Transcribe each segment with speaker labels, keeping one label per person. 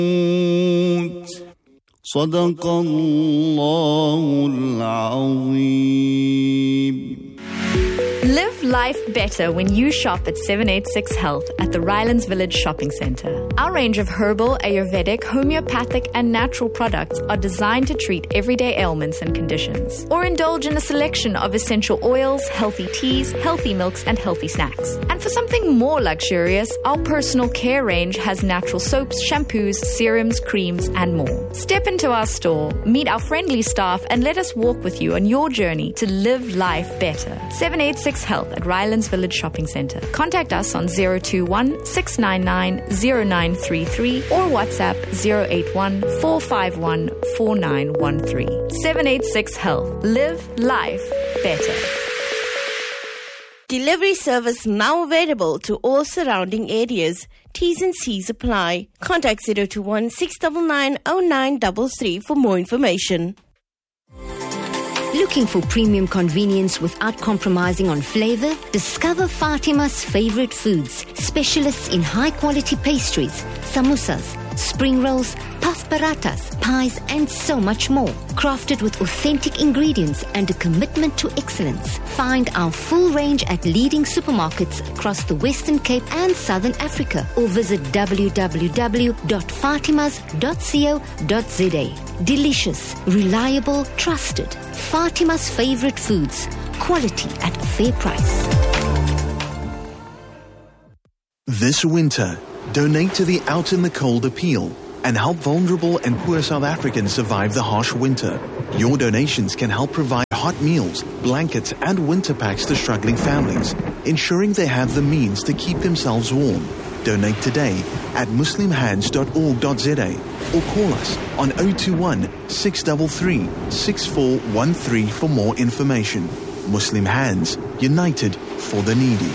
Speaker 1: صدق الله العظيم.
Speaker 2: Live life better when you shop at 786 Health at the Rylands Village Shopping Centre. Our range of herbal, Ayurvedic, homeopathic and natural products are designed to treat everyday ailments and conditions. Or indulge in a selection of essential oils, healthy teas, healthy milks and healthy snacks. And for something more luxurious, our personal care range has natural soaps, shampoos, serums, creams and more. Step into our store, meet our friendly staff and let us walk with you on your journey to live life better. 786 Health at Rylands Village Shopping Centre. Contact us on 021 699 0933 or WhatsApp 081 451 4913. 786 Health. Live life better.
Speaker 3: Delivery service now available to all surrounding areas. T's and C's apply. Contact 021 699 0933 for more information.
Speaker 4: Looking for premium convenience without compromising on flavor? Discover Fatima's favorite foods, specialists in high-quality pastries, samosas, spring rolls, puff parathas, pies, and so much more. Crafted with authentic ingredients and a commitment to excellence. Find our full range at leading supermarkets across the Western Cape and Southern Africa or visit www.fatimas.co.za. Delicious, reliable, trusted. Fatima's favorite foods. Quality at a fair price.
Speaker 5: This winter, donate to the Out in the Cold appeal and help vulnerable and poor South Africans survive the harsh winter. Your donations can help provide hot meals, blankets and winter packs to struggling families, ensuring they have the means to keep themselves warm. Donate today at muslimhands.org.za or call us on 021 633 6413 for more information. Muslim Hands, united for the needy.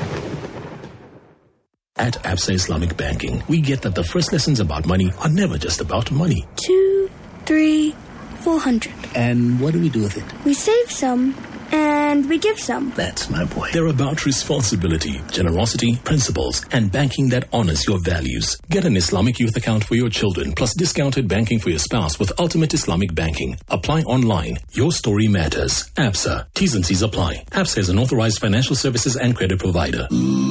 Speaker 6: At Absa Islamic Banking, we get that the first lessons about money are never just about money.
Speaker 7: 2, 3, 400.
Speaker 6: And what do we do with it?
Speaker 7: We save some and we give some.
Speaker 6: That's my boy. They're about responsibility, generosity, principles, and banking that honors your values. Get an Islamic youth account for your children, plus discounted banking for your spouse with Ultimate Islamic Banking. Apply online. Your story matters. Absa. T's and C's apply. Absa is an authorized financial services and credit provider.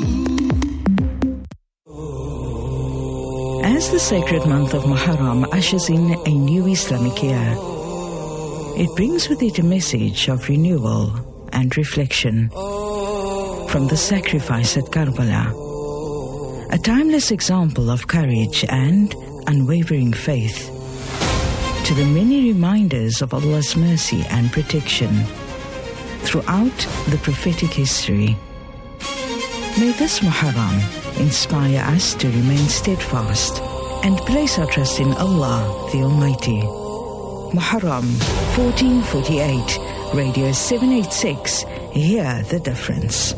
Speaker 8: As the sacred month of Muharram ushers in a new Islamic year, it brings with it a message of renewal and reflection. From the sacrifice at Karbala, a timeless example of courage and unwavering faith, to the many reminders of Allah's mercy and protection throughout the prophetic history. May this Muharram inspire us to remain steadfast and place our trust in Allah, the Almighty. Muharram 1448, Radio 786, hear the difference.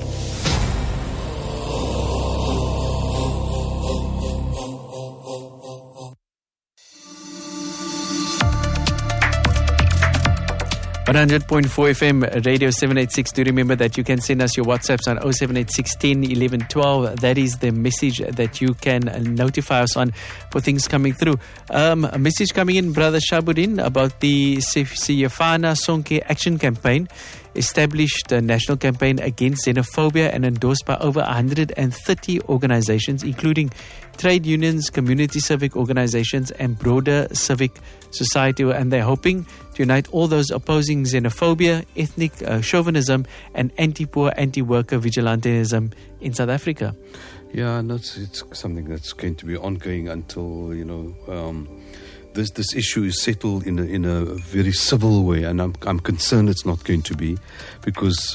Speaker 9: FM, Radio 786. Do remember that you can send us your WhatsApps on 078 10 11 12. That is the message that you can notify us on for things coming through. A message coming in, Brother Shabuddin, about the Siyafana Sonke Action Campaign, established a national campaign against xenophobia and endorsed by over 130 organizations, including trade unions, community civic organizations, and broader civic society. And they're hoping to unite all those opposing xenophobia, ethnic chauvinism, and anti-poor, anti-worker vigilantism in South Africa.
Speaker 10: Yeah, and it's something that's going to be ongoing until, this issue is settled in a very civil way, and I'm concerned it's not going to be, because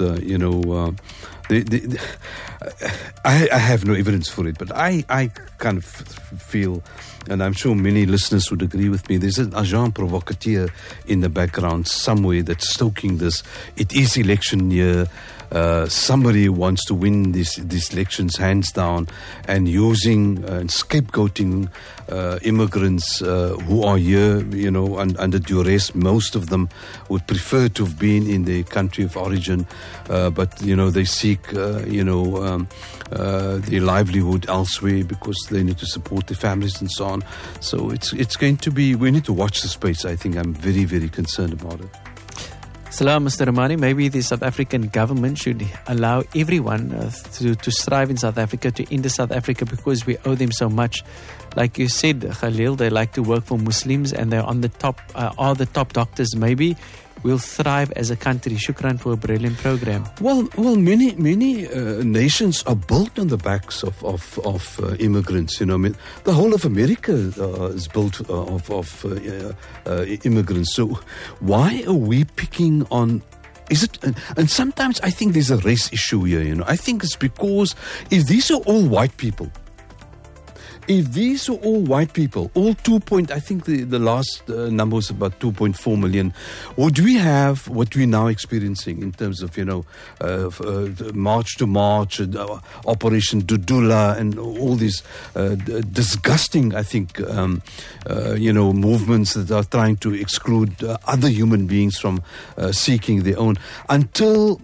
Speaker 10: I have no evidence for it, but I kind of feel, and I'm sure many listeners would agree with me, there's an agent provocateur in the background somewhere that's stoking this. It is election year. somebody wants to win these elections hands down, and using and scapegoating immigrants who are here, under duress. Most of them would prefer to have been in their country of origin, but they seek their livelihood elsewhere because they need to support their families and so on. So it's going to be. We need to watch the space. I think I'm very, very concerned about it.
Speaker 9: Salam, Mr. Ramani. Maybe the South African government should allow everyone to strive in South Africa, to enter South Africa, because we owe them so much. Like you said, Khalil, they like to work for Muslims and they're on the top, are the top doctors. Maybe we'll thrive as a country. Shukran for a brilliant program.
Speaker 10: Well, many nations are built on the backs of immigrants. The whole of America is built of immigrants. So why are we picking on? Is it? And sometimes I think there's a race issue here. I think it's because if these are all white people. If these are all white people, all I think the last number was about 2.4 million, would we have what we're now experiencing in terms of, March to March, Operation Dudula, and all these disgusting, I think, movements that are trying to exclude other human beings from seeking their own, until,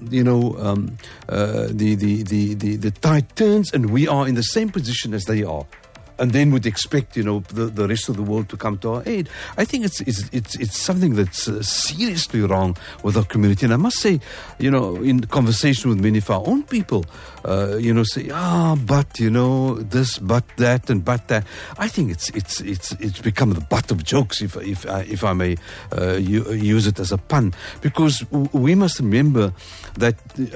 Speaker 10: the tide turns and we are in the same position as they are. And then would expect, the rest of the world to come to our aid. I think it's something that's seriously wrong with our community. And I must say, in conversation with many of our own people, say, but this, but that, and but that. I think it's become the butt of jokes, if I may use it as a pun, because we must remember that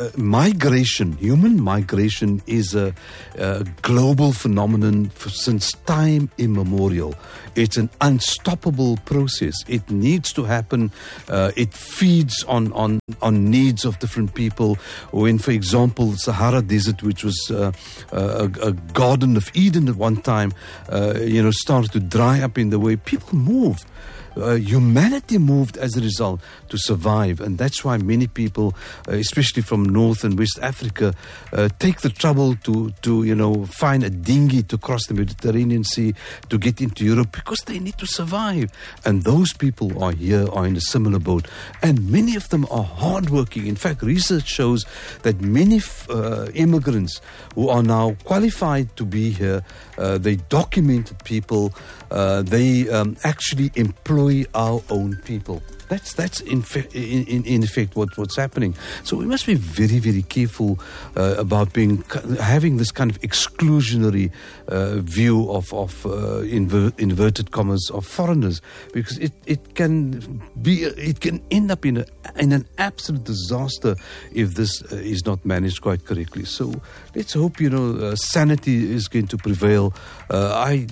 Speaker 10: human migration, is a global phenomenon since time immemorial. It's an unstoppable process. It needs to happen. It feeds on needs of different people. When, for example, the Sahara Desert, which was a Garden of Eden at one time, started to dry up in the way people moved. Humanity moved as a result to survive, and that's why many people, especially from North and West Africa, take the trouble to find a dinghy to cross the Mediterranean Sea to get into Europe, because they need to survive. And those people are in a similar boat, and many of them are hardworking. In fact, research shows that many immigrants who are now qualified to be here, they documented people, they actually employ our own people. That's in effect what's happening. So we must be very, very careful about having this kind of exclusionary view of inverted commas of foreigners, because it can end up in an absolute disaster if this is not managed quite correctly. So let's hope sanity is going to prevail. I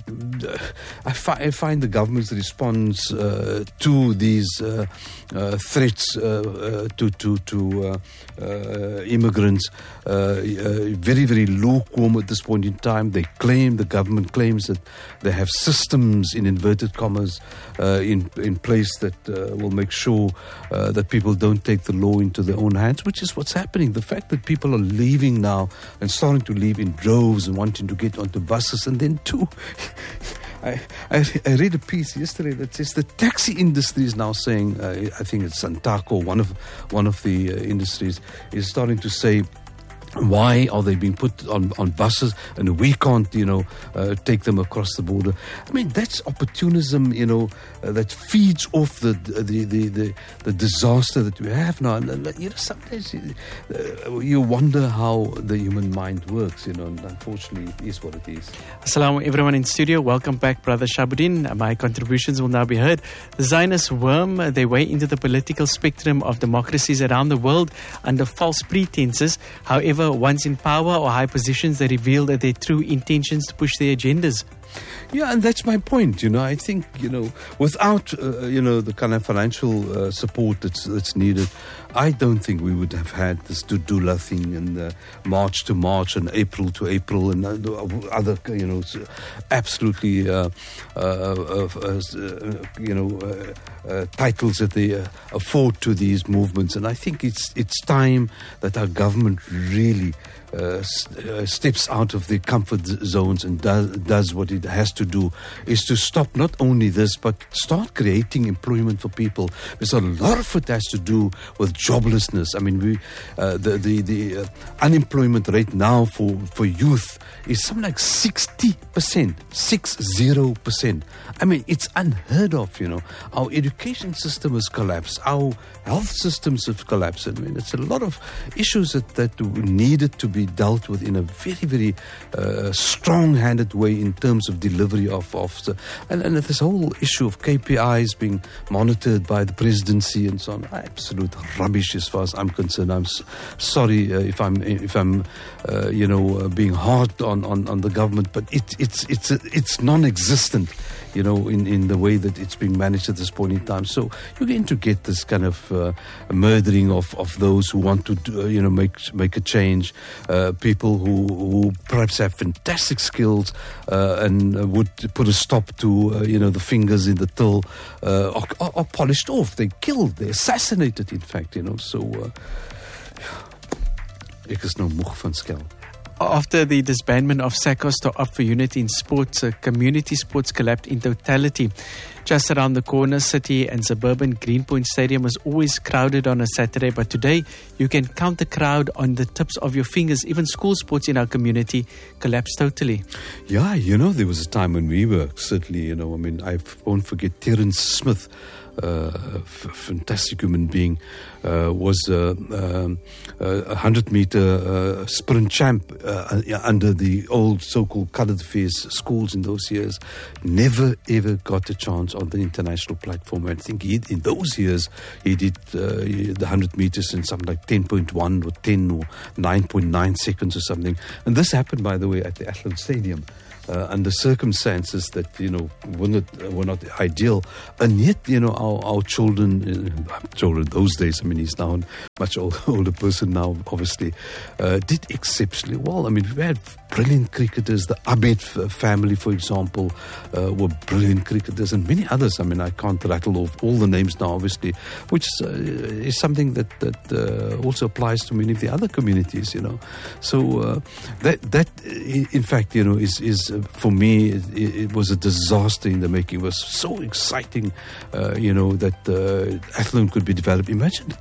Speaker 10: find the government's response to these threats to immigrants very, very lukewarm at this point in time. The government claims that they have systems, in inverted commas, in place that will make sure that people don't take the law into their own hands, which is what's happening. The fact that people are leaving now and starting to leave in droves and wanting to get onto buses, and then too, I read a piece yesterday that says the taxi industry is now saying, I think it's Santaco, one of the industries, is starting to say, why are they being put on buses and we can't, take them across the border? I mean, that's opportunism, that feeds off the disaster that we have now. And, sometimes you wonder how the human mind works, and unfortunately it is what it is.
Speaker 9: Assalamu everyone in studio. Welcome back, Brother Shabuddin. My contributions will now be heard. The Zionists worm their way into the political spectrum of democracies around the world under false pretenses. However, once in power or high positions, they reveal their true intentions to push their agendas.
Speaker 10: Yeah, and that's my point. I think, without, the kind of financial support that's needed, I don't think we would have had this Dudula thing and March to March and April to April and other, absolutely, titles that they afford to these movements. And I think it's time that our government really steps out of the comfort zones and does what it has to do, is to stop not only this but start creating employment for people. Because a lot of it has to do with joblessness. I mean, the unemployment rate now for youth is something like 60%, 60%. I mean, it's unheard of. Our education system has collapsed. Our health systems have collapsed. I mean, it's a lot of issues that needed to be dealt with in a very, very strong-handed way in terms of delivery and this whole issue of KPIs being monitored by the presidency and so on. Absolute rubbish as far as I'm concerned. I'm sorry if I'm being hard on the government, but it's non-existent. In the way that it's being managed at this point in time. So you're going to get this kind of murdering of those who want to, make a change. People who perhaps have fantastic skills and would put a stop to, the fingers in the till are polished off. They're killed. They're assassinated, in fact, So, ek is nou moeg van skel.
Speaker 9: After the disbandment of SACOS to opt for unity in sports, community sports collapsed in totality. Just around the corner, city and suburban Greenpoint Stadium was always crowded on a Saturday, but today you can count the crowd on the tips of your fingers. Even school sports in our community collapsed totally.
Speaker 10: Yeah, there was a time when we were certainly, I won't forget Terence Smith, a fantastic human being, was a 100-meter sprint champ under the old so-called coloured face schools in those years. Never ever got a chance on the international platform. I think in those years he did the 100 meters in something like 10.1 or 10 or 9.9 seconds or something. And this happened, by the way, at the Athlone Stadium. Under circumstances that were not ideal, and yet our children those days, I mean, he's now a much older person now, obviously, did exceptionally well. I mean, we had brilliant cricketers. The Abed family, for example, were brilliant cricketers, and many others. I mean, I can't rattle off all the names now, obviously, which is something that also applies to many of the other communities. So that in fact is for me, it was a disaster in the making. It was so exciting, that Athlone could be developed. Imagine